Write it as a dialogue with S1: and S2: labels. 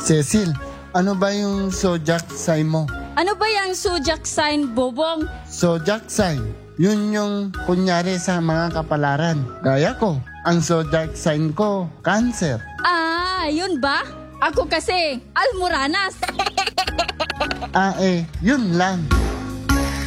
S1: Cecil, ano ba yung zodiac sign mo?
S2: Ano ba yung zodiac sign, Bobong?
S1: Zodiac sign, yun yung kunyari sa mga kapalaran. Gaya ko, ang zodiac sign ko, Cancer.
S2: Ah, yun ba? Ako kasi, Almoranas.
S1: Yun lang.